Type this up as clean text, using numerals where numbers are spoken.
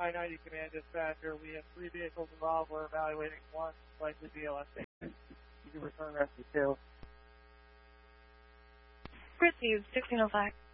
I-90 Command Dispatcher. We have 3 vehicles involved. We're evaluating 1, likely BLS. You can return rescue 2. Received, 1605.